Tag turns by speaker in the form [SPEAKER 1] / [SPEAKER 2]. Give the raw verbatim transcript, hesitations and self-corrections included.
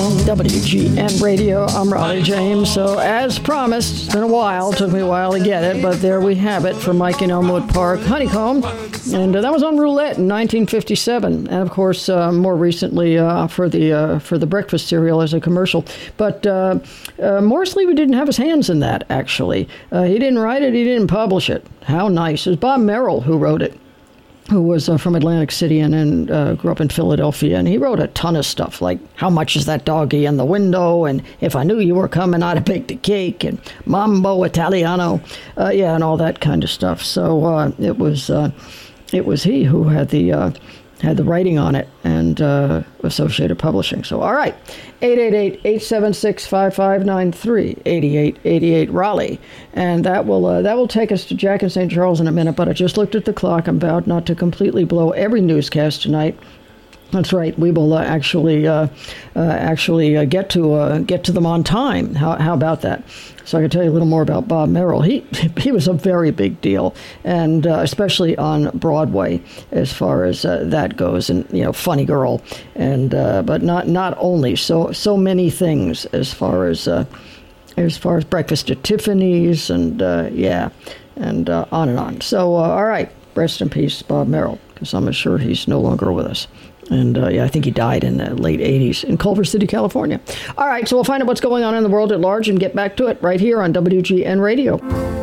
[SPEAKER 1] W G N Radio, I'm Raleigh James. So as promised, it's been a while, took me a while to get it, but there we have it for Mike in Elmwood Park, Honeycomb. And uh, that was on Roulette in nineteen fifty-seven. And of course, uh, more recently uh, for the uh, for the breakfast cereal as a commercial. But uh, uh, Morris Levy didn't have his hands in that, actually. Uh, he didn't write it, he didn't publish it. How nice. It was Bob Merrill who wrote it, who was uh, from Atlantic City and, and uh, grew up in Philadelphia. And he wrote a ton of stuff like, how much is that doggy in the window? And if I knew you were coming, I'd have baked a cake. And Mambo Italiano. Uh, yeah, and all that kind of stuff. So uh, it was uh, it was he who had the uh, had the writing on it and uh, Associated Publishing. So, all right. eight eight eight, eight seven six, five five nine three, eight eight eight eight Raleigh. And that will uh, that will take us to Jack in Saint Charles in a minute, but I just looked at the clock. I'm about not to completely blow every newscast tonight. That's right. We will uh, actually uh, uh, actually uh, get to uh, get to them on time. How how about that? So I can tell you a little more about Bob Merrill. He he was a very big deal, and uh, especially on Broadway as far as uh, that goes. And you know, funny girl, and uh, but not not only so so many things as far as uh, as far as Breakfast at Tiffany's, and uh, yeah, and uh, on and on. So uh, all right, rest in peace, Bob Merrill, because I'm sure he's no longer with us. And uh, yeah, I think he died in the late eighties in Culver City, California. All right, so we'll find out what's going on in the world at large and get back to it right here on W G N Radio.